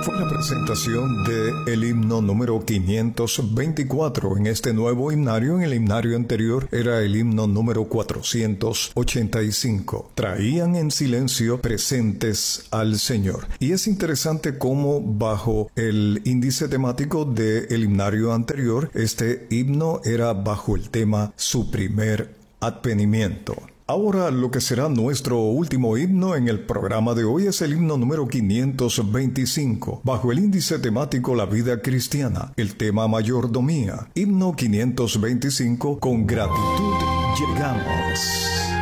Fue la presentación del himno número 524 en este nuevo himnario. En el himnario anterior era el himno número 485. Traían en silencio presentes al Señor. Y es interesante cómo bajo el índice temático del himnario anterior, este himno era bajo el tema Su primer advenimiento. Ahora lo que será nuestro último himno en el programa de hoy es el himno número 525, bajo el índice temático La vida cristiana, el tema mayordomía. Himno 525, con gratitud llegamos.